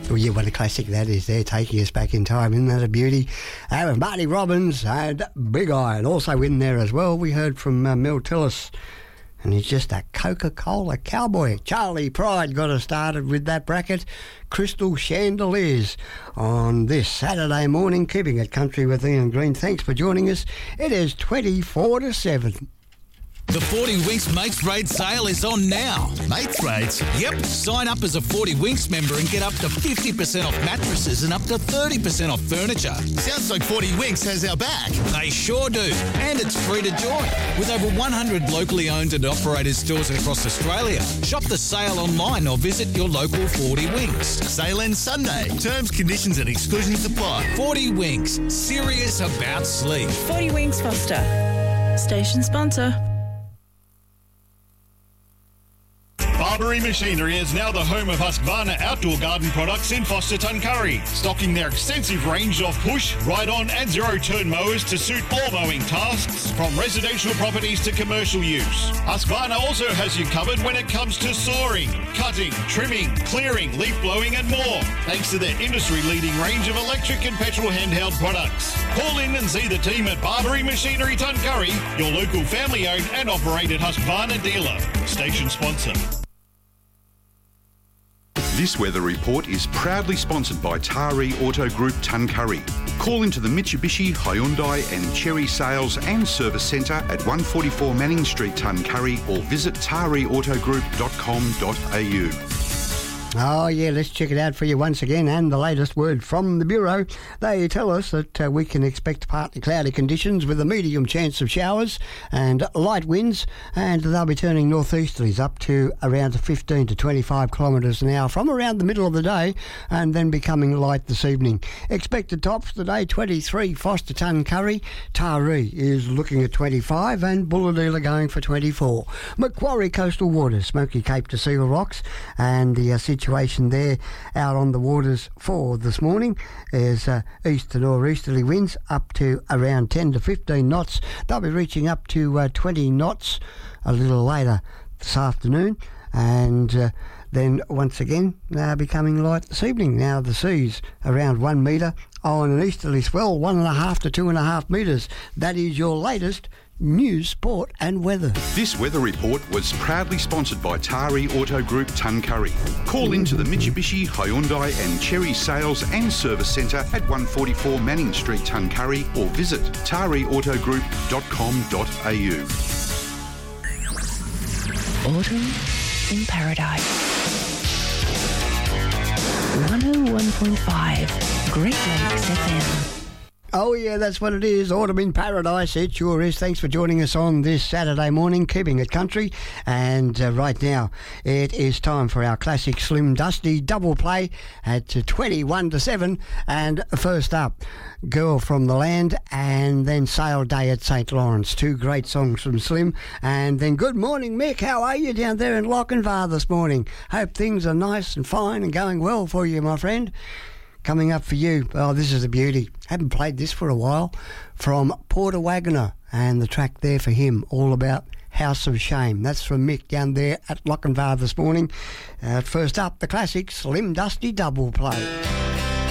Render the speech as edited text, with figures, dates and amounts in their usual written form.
Oh, yeah, what a classic that is there, taking us back in time. Isn't that a beauty? With Marty Robbins and Big Eye. And also in there as well, we heard from Mel Tillis. And he's just a Coca-Cola cowboy. Charlie Pride got us started with that bracket. Crystal Chandeliers on this Saturday morning, keeping it country with Ian Green. Thanks for joining us. It is 24-7. The 40 Winks Mates Rate sale is on now. Mates Rates? Yep. Sign up as a 40 Winks member and get up to 50% off mattresses and up to 30% off furniture. Sounds like 40 Winks has our back. They sure do. And it's free to join. With over 100 locally owned and operated stores across Australia. Shop the sale online or visit your local 40 Winks. Sale ends Sunday. Terms, conditions and exclusions apply. 40 Winks. Serious about sleep. 40 Winks Foster. Station sponsor. Barbary Machinery is now the home of Husqvarna outdoor garden products in Foster Tuncurry, stocking their extensive range of push, ride-on and zero-turn mowers to suit all mowing tasks, from residential properties to commercial use. Husqvarna also has you covered when it comes to sawing, cutting, trimming, clearing, leaf blowing and more, thanks to their industry-leading range of electric and petrol handheld products. Call in and see the team at Barbary Machinery Tuncurry, your local family-owned and operated Husqvarna dealer. Station sponsor. This weather report is proudly sponsored by Taree Auto Group Tuncurry. Call into the Mitsubishi, Hyundai and Chery Sales and Service Centre at 144 Manning Street, Tuncurry, or visit tareautogroup.com.au. Oh, yeah, let's check it out for you once again. And the latest word from the Bureau, they tell us that we can expect partly cloudy conditions with a medium chance of showers and light winds, and they'll be turning northeasterlies up to around 15 to 25 kilometres an hour from around the middle of the day and then becoming light this evening. Expected tops today, 23 Foster Tuncurry, Taree is looking at 25 and Bulladila going for 24. Macquarie Coastal Waters, Smoky Cape to Seal Rocks, and the situation there out on the waters for this morning is east to northeasterly winds up to around 10 to 15 knots. They'll be reaching up to 20 knots a little later this afternoon, and then once again becoming light this evening. Now the seas around 1 metre on an easterly swell, 1.5 to 2.5 metres. That is your latest news, sport and weather. This weather report was proudly sponsored by Taree Auto Group Tuncurry. Call into the Mitsubishi, Hyundai and Chery Sales and Service Centre at 144 Manning Street, Tuncurry, or visit tareautogroup.com.au. Autumn in Paradise. 101.5 Great Lakes FM. Oh, yeah, that's what it is. Autumn in Paradise. It sure is. Thanks for joining us on this Saturday morning, keeping it country. And right now, it is time for our classic Slim Dusty double play at 21-7. And first up, Girl from the Land and then Sail Day at St. Lawrence. Two great songs from Slim. And then Good Morning, Mick. How are you down there in Lochinvar this morning? Hope things are nice and fine and going well for you, my friend. Coming up for you, oh, this is a beauty. Haven't played this for a while. From Porter Wagoner, and the track there for him, all about House of Shame. That's from Mick down there at Lochinvar this morning. First up, the classic Slim Dusty double play.